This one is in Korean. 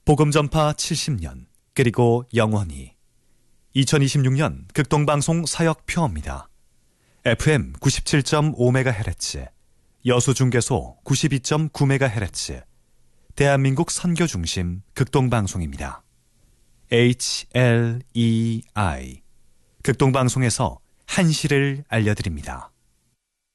복음전파 70년, 그리고 영원히 2026년 극동방송 사역표입니다. FM 97.5MHz, 여수중계소 92.9MHz, 대한민국 선교중심 극동방송입니다. HLEI, 극동방송에서 한시를 알려드립니다.